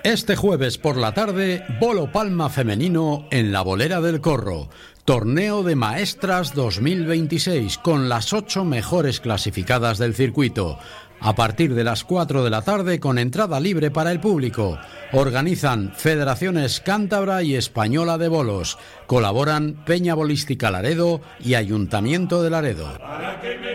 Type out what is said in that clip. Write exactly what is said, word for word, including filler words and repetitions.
Este jueves por la tarde, Bolo Palma femenino en la Bolera del Corro. Torneo de Maestras dos mil veintiséis con las ocho mejores clasificadas del circuito. A partir de las cuatro de la tarde con entrada libre para el público. Organizan Federaciones Cántabra y Española de Bolos. Colaboran Peña Bolística Laredo y Ayuntamiento de Laredo.